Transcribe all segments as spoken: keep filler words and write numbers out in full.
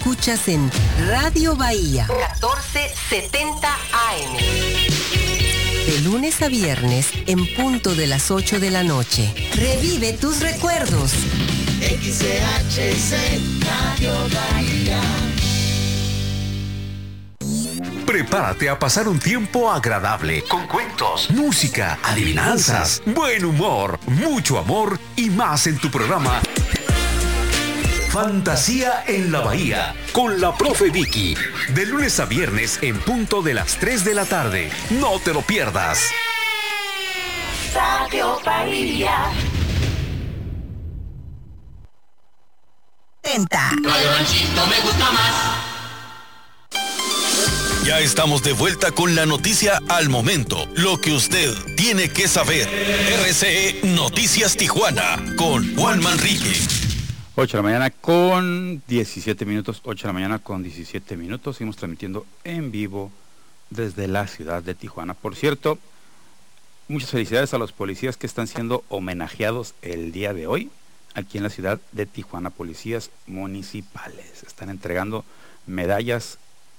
escuchas en Radio Bahía catorce setenta A M. De lunes a viernes en punto de las ocho de la noche. Revive tus recuerdos. X C H C Radio Bahía. Prepárate a pasar un tiempo agradable con cuentos, música, adivinanzas, buen humor, mucho amor y más en tu programa Fantasía en la Bahía con la profe Vicky. De lunes a viernes en punto de las tres de la tarde. No te lo pierdas. Radio Bahía. Radio Ranchito me gusta más. Ya estamos de vuelta con la noticia al momento, lo que usted tiene que saber. R C E Noticias Tijuana con Juan Manrique. ocho de la mañana con diecisiete minutos, ocho de la mañana con diecisiete minutos. Seguimos transmitiendo en vivo desde la ciudad de Tijuana. Por cierto, muchas felicidades a los policías que están siendo homenajeados el día de hoy aquí en la ciudad de Tijuana. Policías municipales están entregando medallas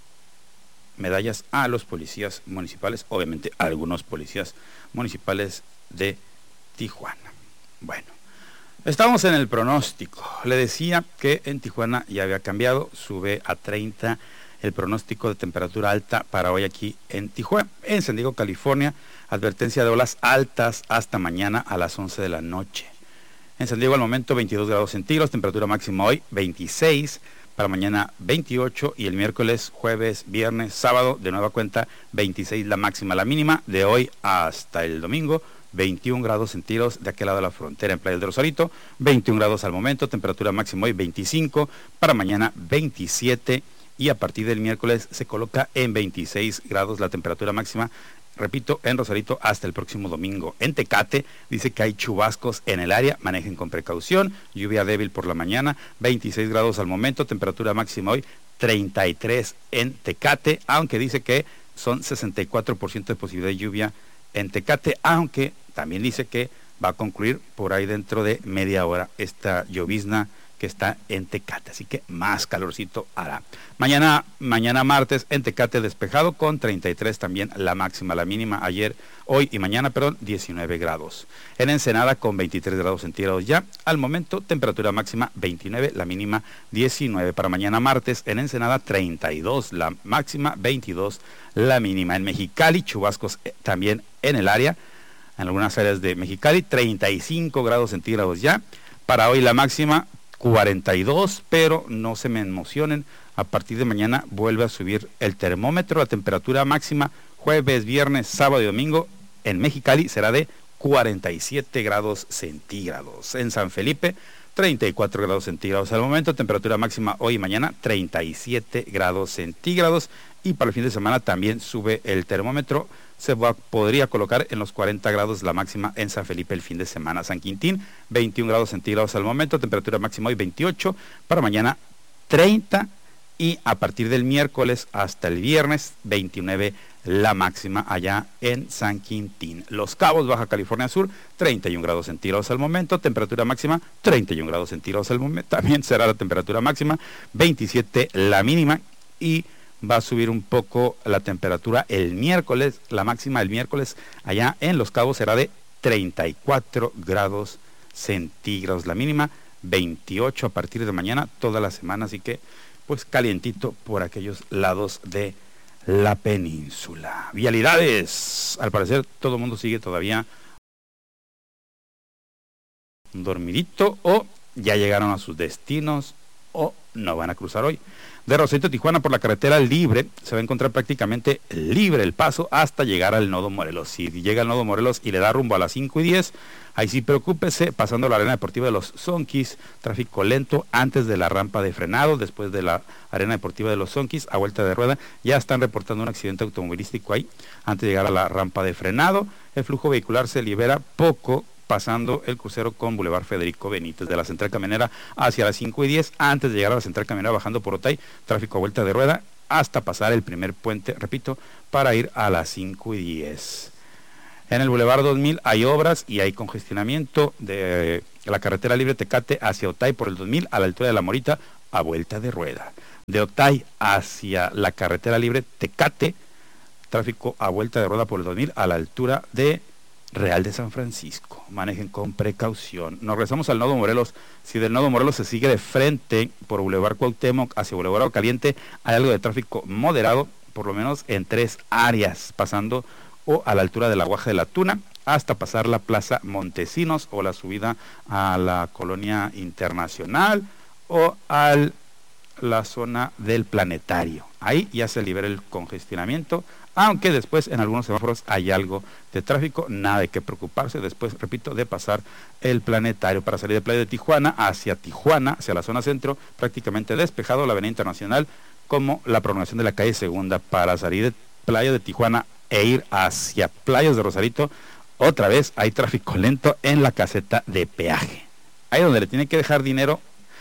medallas a los policías municipales, obviamente a algunos policías municipales de Tijuana. Bueno, estamos en el pronóstico. Le decía que en Tijuana ya había cambiado, sube a treinta el pronóstico de temperatura alta para hoy aquí en Tijuana. En San Diego, California, advertencia de olas altas hasta mañana a las once de la noche. En San Diego al momento veintidós grados centígrados, temperatura máxima hoy veintiséis, para mañana veintiocho y el miércoles, jueves, viernes, sábado, de nueva cuenta veintiséis la máxima, la mínima de hoy hasta el domingo, veintiún grados centígrados de aquel lado de la frontera en Playa del Rosarito, veintiún grados al momento, temperatura máxima hoy veinticinco, para mañana veintisiete y a partir del miércoles se coloca en veintiséis grados la temperatura máxima. Repito, en Rosarito hasta el próximo domingo. En Tecate dice que hay chubascos en el área, manejen con precaución, lluvia débil por la mañana, veintiséis grados al momento, temperatura máxima hoy treinta y tres en Tecate, aunque dice que son sesenta y cuatro por ciento de posibilidad de lluvia en Tecate, aunque también dice que va a concluir por ahí dentro de media hora esta llovizna que está en Tecate, así que más calorcito hará. Mañana, mañana martes en Tecate despejado con treinta y tres también la máxima, la mínima ayer, hoy y mañana, perdón, diecinueve grados. En Ensenada con veintitrés grados centígrados ya, al momento temperatura máxima veintinueve, la mínima diecinueve. Para mañana martes en Ensenada treinta y dos, la máxima veintidós, la mínima. En Mexicali chubascos eh, también en el área, en algunas áreas de Mexicali, treinta y cinco grados centígrados ya. Para hoy la máxima cuarenta y dos, pero no se me emocionen, a partir de mañana vuelve a subir el termómetro, la temperatura máxima jueves, viernes, sábado y domingo en Mexicali será de cuarenta y siete grados centígrados. En San Felipe, treinta y cuatro grados centígrados al momento, temperatura máxima hoy y mañana treinta y siete grados centígrados y para el fin de semana también sube el termómetro, se va, podría colocar en los cuarenta grados la máxima en San Felipe el fin de semana. San Quintín, veintiún grados centígrados al momento, temperatura máxima hoy veintiocho, para mañana treinta y a partir del miércoles hasta el viernes veintinueve la máxima allá en San Quintín. Los Cabos, Baja California Sur, treinta y un grados centígrados al momento, temperatura máxima treinta y un grados centígrados al momento, también será la temperatura máxima, veintisiete la mínima y va a subir un poco la temperatura el miércoles, la máxima el miércoles allá en Los Cabos será de treinta y cuatro grados centígrados, la mínima veintiocho a partir de mañana toda la semana, así que pues calientito por aquellos lados de la península. Vialidades, al parecer todo el mundo sigue todavía dormidito o ya llegaron a sus destinos o no van a cruzar hoy. De Rosarito a Tijuana por la carretera libre se va a encontrar prácticamente libre el paso hasta llegar al Nodo Morelos. Si llega al Nodo Morelos y le da rumbo a las cinco y diez, ahí sí preocúpese, pasando la arena deportiva de los Sonquis, tráfico lento antes de la rampa de frenado, después de la arena deportiva de los Sonquis, a vuelta de rueda, ya están reportando un accidente automovilístico ahí, antes de llegar a la rampa de frenado. El flujo vehicular se libera poco pasando el crucero con Boulevard Federico Benítez, de la central camionera hacia las cinco y diez, antes de llegar a la central camionera bajando por Otay, tráfico a vuelta de rueda, hasta pasar el primer puente, repito, para ir a las cinco y diez. En el Boulevard dos mil hay obras y hay congestionamiento de la carretera libre Tecate hacia Otay por el dos mil a la altura de La Morita, a vuelta de rueda. de Otay hacia la carretera libre Tecate, tráfico a vuelta de rueda por el dos mil a la altura de Real de San Francisco. Manejen con precaución. Nos regresamos al Nodo Morelos. Si del Nodo Morelos se sigue de frente por Boulevard Cuauhtémoc hacia Boulevard Caliente, hay algo de tráfico moderado, por lo menos en tres áreas, pasando o a la altura de la Guaja de la Tuna, hasta pasar la Plaza Montesinos o la subida a la Colonia Internacional o a la zona del Planetario. Ahí ya se libera el congestionamiento, aunque después en algunos semáforos hay algo de tráfico, nada de qué preocuparse después, repito, de pasar el Planetario. Para salir de Playa de Tijuana hacia Tijuana, hacia la zona centro, prácticamente despejado la Avenida Internacional, como la prolongación de la calle Segunda. Para salir de Playa de Tijuana e ir hacia Playas de Rosarito, otra vez hay tráfico lento en la caseta de peaje. Ahí donde le tiene que dejar dinero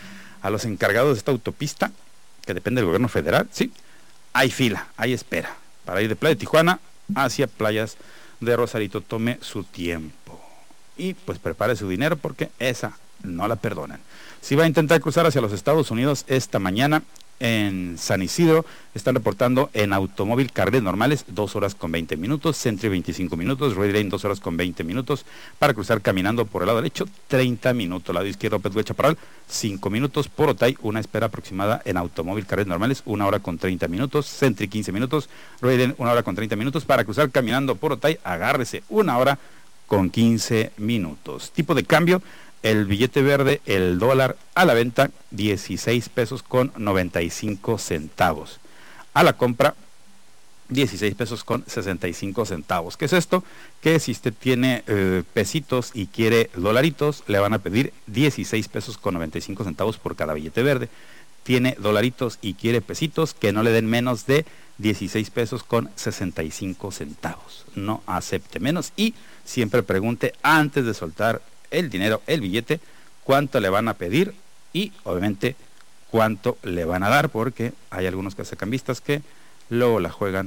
a los encargados de esta autopista, que depende del gobierno federal, sí, hay fila, hay espera. Para ir de Playa de Tijuana hacia Playas de Rosarito, tome su tiempo. Y pues prepare su dinero porque esa no la perdonan. Si va a intentar cruzar hacia los Estados Unidos esta mañana, en San Isidro están reportando en automóvil carriles normales dos horas con veinte minutos, Sentry veinticinco minutos, Red Lane dos horas con veinte minutos, para cruzar caminando por el lado derecho treinta minutos, lado izquierdo Pedro Chaparral cinco minutos, por Otay una espera aproximada en automóvil carriles normales una hora con treinta minutos, Sentry quince minutos, Red Lane una hora con treinta minutos, para cruzar caminando por Otay agárrese una hora con quince minutos. Tipo de cambio: el billete verde, el dólar a la venta, dieciséis pesos con noventa y cinco centavos. A la compra, dieciséis pesos con sesenta y cinco centavos. ¿Qué es esto? Que si usted tiene eh, pesitos y quiere dolaritos, le van a pedir dieciséis pesos con noventa y cinco centavos por cada billete verde. Tiene dolaritos y quiere pesitos, que no le den menos de dieciséis pesos con sesenta y cinco centavos. No acepte menos y siempre pregunte antes de soltar el dinero, el billete, cuánto le van a pedir y obviamente cuánto le van a dar, porque hay algunos casacambistas que luego la juegan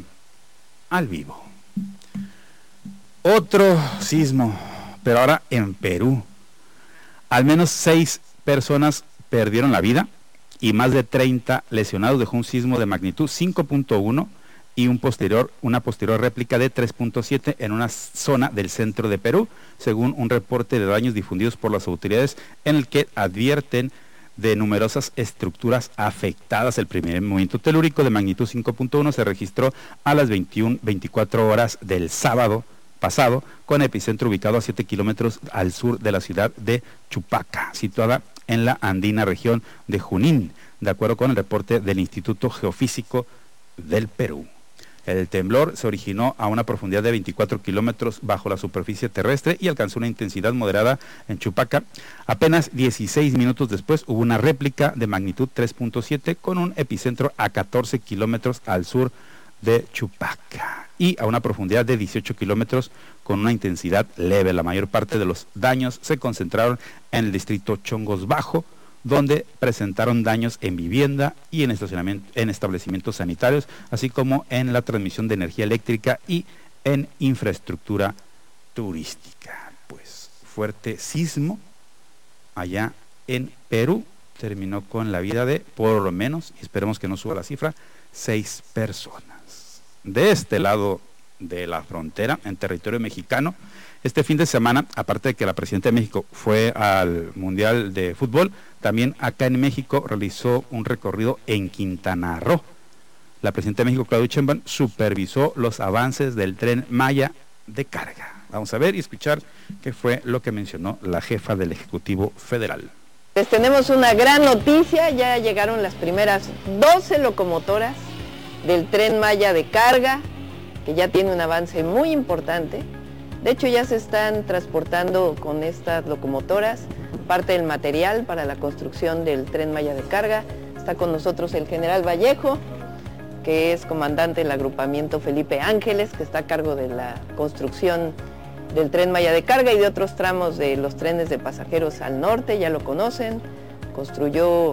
al vivo. Otro sismo, pero ahora en Perú. Al menos seis personas perdieron la vida y más de treinta lesionados dejó un sismo de magnitud cinco punto uno y un posterior, una posterior réplica de tres punto siete en una zona del centro de Perú, según un reporte de daños difundidos por las autoridades, en el que advierten de numerosas estructuras afectadas. El primer movimiento telúrico de magnitud cinco punto uno se registró a las veintiuna veinticuatro horas del sábado pasado, con epicentro ubicado a siete kilómetros al sur de la ciudad de Chupaca, situada en la andina región de Junín, de acuerdo con el reporte del Instituto Geofísico del Perú. El temblor se originó a una profundidad de veinticuatro kilómetros bajo la superficie terrestre y alcanzó una intensidad moderada en Chupaca. Apenas dieciséis minutos después hubo una réplica de magnitud tres punto siete con un epicentro a catorce kilómetros al sur de Chupaca y a una profundidad de dieciocho kilómetros con una intensidad leve. La mayor parte de los daños se concentraron en el distrito Chongos Bajo, donde presentaron daños en vivienda y en estacionamiento, en establecimientos sanitarios, así como en la transmisión de energía eléctrica y en infraestructura turística. Pues fuerte sismo allá en Perú, terminó con la vida de, por lo menos, y esperemos que no suba la cifra, seis personas. De este lado de la frontera, en territorio mexicano, este fin de semana, aparte de que la presidenta de México fue al Mundial de Fútbol, también acá en México realizó un recorrido en Quintana Roo. La presidenta de México, Claudia Sheinbaum, supervisó los avances del Tren Maya de carga. Vamos a ver y escuchar qué fue lo que mencionó la jefa del Ejecutivo Federal. Les tenemos una gran noticia, ya llegaron las primeras doce locomotoras del Tren Maya de carga, que ya tiene un avance muy importante. De hecho, ya se están transportando con estas locomotoras parte del material para la construcción del Tren Maya de carga. Está con nosotros el general Vallejo, que es comandante del agrupamiento Felipe Ángeles, que está a cargo de la construcción del Tren Maya de carga y de otros tramos de los trenes de pasajeros al norte, ya lo conocen. Construyó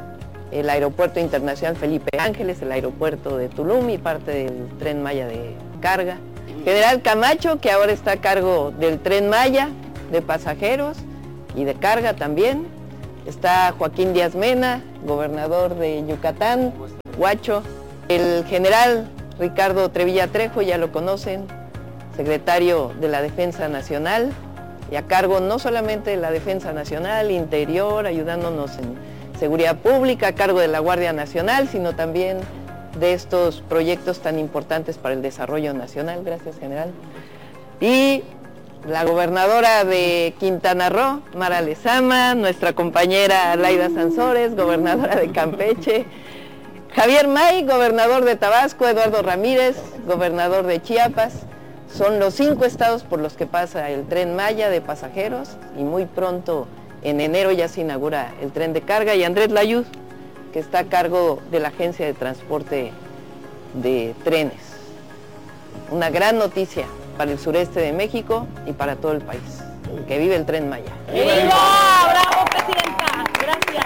el Aeropuerto Internacional Felipe Ángeles, el aeropuerto de Tulum y parte del Tren Maya de carga. General Camacho, que ahora está a cargo del Tren Maya de pasajeros y de carga también, está Joaquín Díaz Mena, gobernador de Yucatán, Huacho, el general Ricardo Trevilla Trejo, ya lo conocen, secretario de la Defensa Nacional, y a cargo no solamente de la Defensa Nacional, Interior, ayudándonos en seguridad pública, a cargo de la Guardia Nacional, sino también de estos proyectos tan importantes para el desarrollo nacional. Gracias, general. Y la gobernadora de Quintana Roo, Mara Lezama, nuestra compañera Laida Sansores, gobernadora de Campeche, Javier May, gobernador de Tabasco, Eduardo Ramírez, gobernador de Chiapas. Son los cinco estados por los que pasa el Tren Maya de pasajeros y muy pronto, en enero, ya se inaugura el tren de carga, y Andrés Layud, que está a cargo de la Agencia de Transporte de Trenes. Una gran noticia para el sureste de México y para todo el país. Que vive el Tren Maya. ¡Viva! ¡Bravo, presidenta! Gracias.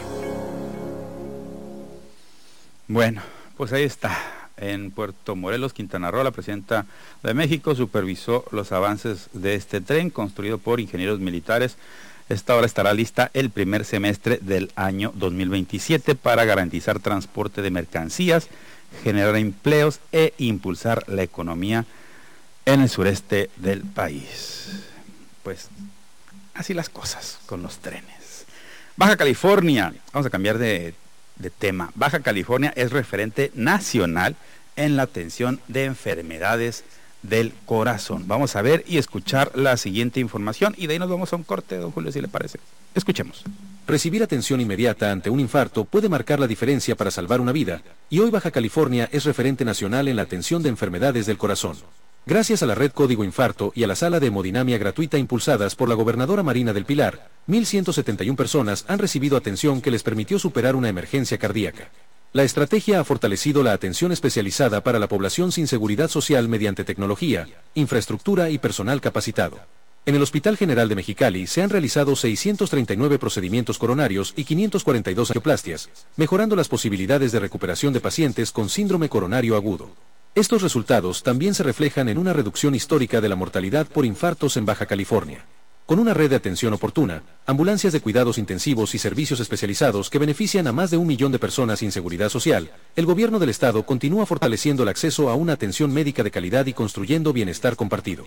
Bueno, pues ahí está. En Puerto Morelos, Quintana Roo, la presidenta de México supervisó los avances de este tren construido por ingenieros militares. Esta obra estará lista el primer semestre del año dos mil veintisiete para garantizar transporte de mercancías, generar empleos e impulsar la economía en el sureste del país. Pues así las cosas con los trenes. Baja California, vamos a cambiar de, de tema. Baja California es referente nacional en la atención de enfermedades del corazón. Vamos a ver y escuchar la siguiente información y de ahí nos vamos a un corte, don Julio, si le parece. Escuchemos. Recibir atención inmediata ante un infarto puede marcar la diferencia para salvar una vida, y hoy Baja California es referente nacional en la atención de enfermedades del corazón. Gracias a la red Código Infarto y a la sala de hemodinamia gratuita impulsadas por la gobernadora Marina del Pilar, mil ciento setenta y una personas han recibido atención que les permitió superar una emergencia cardíaca. La estrategia ha fortalecido la atención especializada para la población sin seguridad social mediante tecnología, infraestructura y personal capacitado. En el Hospital General de Mexicali se han realizado seiscientos treinta y nueve procedimientos coronarios y quinientas cuarenta y dos angioplastias, mejorando las posibilidades de recuperación de pacientes con síndrome coronario agudo. Estos resultados también se reflejan en una reducción histórica de la mortalidad por infartos en Baja California. Con una red de atención oportuna, ambulancias de cuidados intensivos y servicios especializados que benefician a más de un millón de personas sin seguridad social, el gobierno del estado continúa fortaleciendo el acceso a una atención médica de calidad y construyendo bienestar compartido.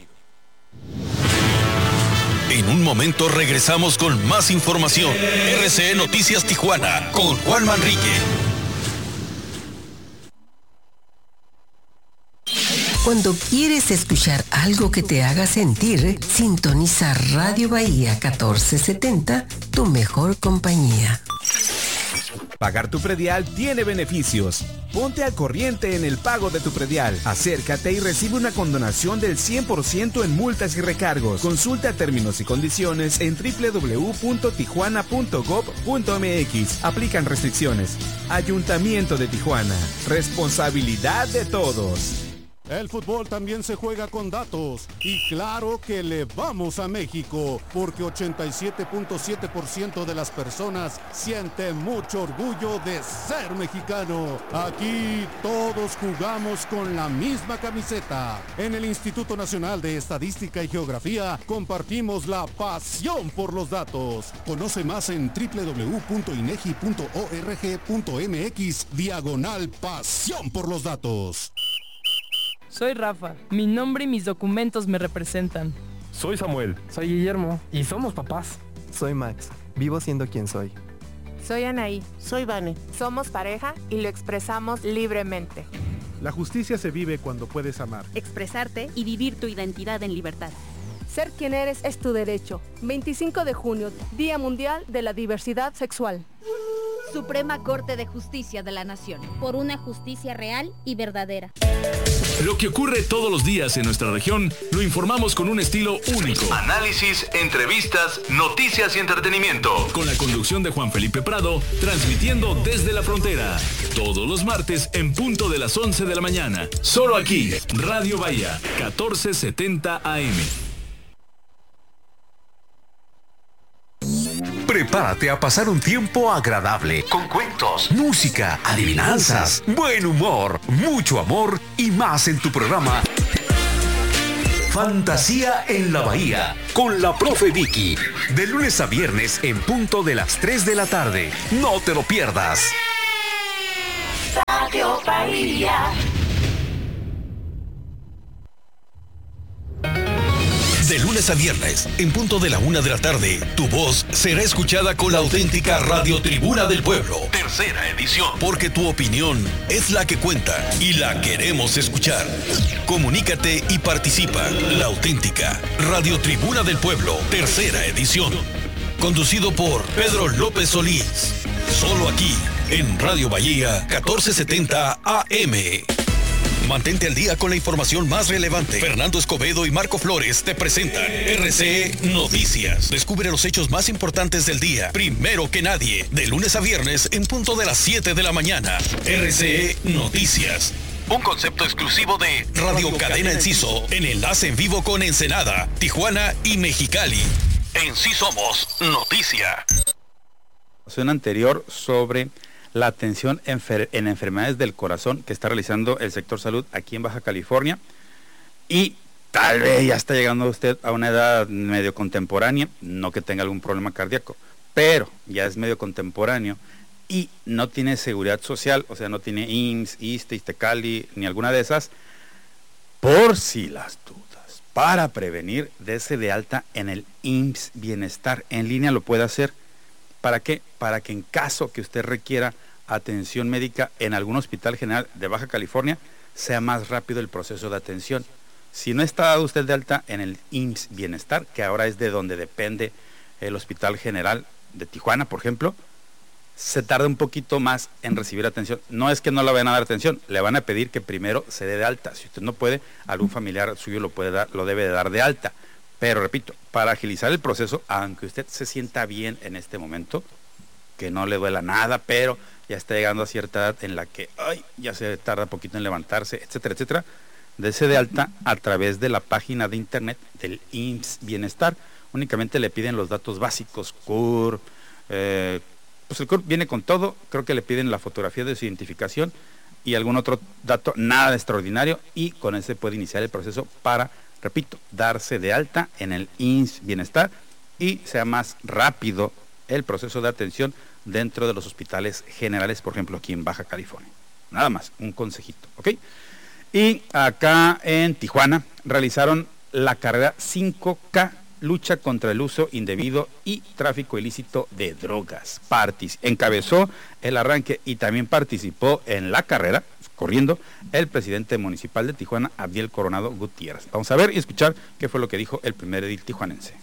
En un momento regresamos con más información. R C E Noticias Tijuana con Juan Manrique. Cuando quieres escuchar algo que te haga sentir, sintoniza Radio Bahía catorce setenta, tu mejor compañía. Pagar tu predial tiene beneficios. Ponte al corriente en el pago de tu predial. Acércate y recibe una condonación del cien por ciento en multas y recargos. Consulta términos y condiciones en doble u doble u doble u punto tijuana punto gob punto m x. Aplican restricciones. Ayuntamiento de Tijuana. Responsabilidad de todos. El fútbol también se juega con datos y claro que le vamos a México porque ochenta y siete punto siete por ciento de las personas sienten mucho orgullo de ser mexicano. Aquí todos jugamos con la misma camiseta. En el Instituto Nacional de Estadística y Geografía compartimos la pasión por los datos. Conoce más en doble u doble u doble u punto inegi punto org punto m x diagonal pasión por los datos. Soy Rafa, mi nombre y mis documentos me representan. Soy Samuel. Soy Guillermo. Y somos papás. Soy Max, vivo siendo quien soy. Soy Anaí. Soy Vane. Somos pareja y lo expresamos libremente. La justicia se vive cuando puedes amar, expresarte y vivir tu identidad en libertad. Ser quien eres es tu derecho. veinticinco de junio, Día Mundial de la Diversidad Sexual. Suprema Corte de Justicia de la Nación. Por una justicia real y verdadera. Lo que ocurre todos los días en nuestra región, lo informamos con un estilo único. Análisis, entrevistas, noticias y entretenimiento. Con la conducción de Juan Felipe Prado, transmitiendo desde la frontera. Todos los martes en punto de las once de la mañana. Solo aquí, Radio Bahía, catorce setenta A M. Prepárate a pasar un tiempo agradable con cuentos, música, adivinanzas, buen humor, mucho amor y más en tu programa Fantasía en la Bahía, con la profe Vicky. De lunes a viernes en punto de las tres de la tarde. No te lo pierdas. Radio Bahía. De lunes a viernes, en punto de la una de la tarde, tu voz será escuchada con la auténtica Radio Tribuna del Pueblo. Tercera edición. Porque tu opinión es la que cuenta y la queremos escuchar. Comunícate y participa. La auténtica Radio Tribuna del Pueblo. Tercera edición. Conducido por Pedro López Solís. Solo aquí, en Radio Bahía catorce setenta A M. Mantente al día con la información más relevante. Fernando Escobedo y Marco Flores te presentan R C E Noticias. Descubre los hechos más importantes del día, primero que nadie, de lunes a viernes en punto de las siete de la mañana. R C E Noticias. Un concepto exclusivo de Radio Cadena Enciso, en enlace en vivo con Ensenada, Tijuana y Mexicali. En Sí Somos Noticia. En anterior sobre la atención enfer- en enfermedades del corazón que está realizando el sector salud aquí en Baja California, y tal vez ya está llegando usted a una edad medio contemporánea, no que tenga algún problema cardíaco, pero ya es medio contemporáneo y no tiene seguridad social, o sea, no tiene I M S S, ISSSTE, ISTECALI, ni alguna de esas. Por si las dudas, para prevenir, dese de alta en el I M S S Bienestar. En línea lo puede hacer. ¿Para qué? Para que en caso que usted requiera atención médica en algún hospital general de Baja California, sea más rápido el proceso de atención. Si no está dado usted de alta en el I M S S Bienestar, que ahora es de donde depende el Hospital General de Tijuana, por ejemplo, se tarda un poquito más en recibir atención. No es que no le vayan a dar atención, le van a pedir que primero se dé de alta. Si usted no puede, algún familiar suyo lo puede dar, lo debe de dar de alta. Pero repito, para agilizar el proceso, aunque usted se sienta bien en este momento, que no le duela nada, pero ya está llegando a cierta edad en la que ay, ya se tarda poquito en levantarse, etcétera, etcétera, dese de alta a través de la página de internet del I M S S Bienestar. Únicamente le piden los datos básicos, C U R, eh, pues el C U R viene con todo, creo que le piden la fotografía de su identificación y algún otro dato, nada de extraordinario, y con ese puede iniciar el proceso para, repito, darse de alta en el I M S S Bienestar y sea más rápido el proceso de atención dentro de los hospitales generales, por ejemplo, aquí en Baja California. Nada más, un consejito, ¿ok? Y acá en Tijuana realizaron la carrera cinco K, lucha contra el uso indebido y tráfico ilícito de drogas. Partic- encabezó el arranque y también participó en la carrera, corriendo, el presidente municipal de Tijuana, Abdiel Coronado Gutiérrez. Vamos a ver y escuchar qué fue lo que dijo el primer edil tijuanense.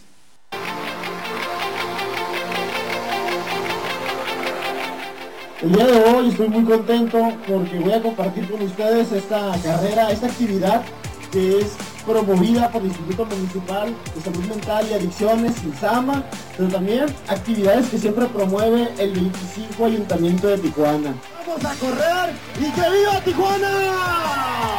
El día de hoy estoy muy contento porque voy a compartir con ustedes esta carrera, esta actividad que es promovida por el Instituto Municipal de Salud Mental y Adicciones, INSAMA, pero también actividades que siempre promueve el veinticinco Ayuntamiento de Tijuana. ¡Vamos a correr y que viva Tijuana!